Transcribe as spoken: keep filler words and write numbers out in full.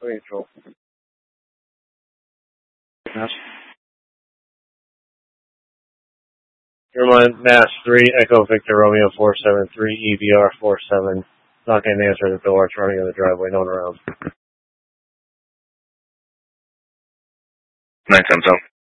Control. Mass. Airline Mass three, Echo Victor Romeo four seven three, E V R four seven. Not getting an answer at the door. It's running in the driveway. No one around. nine seven seven.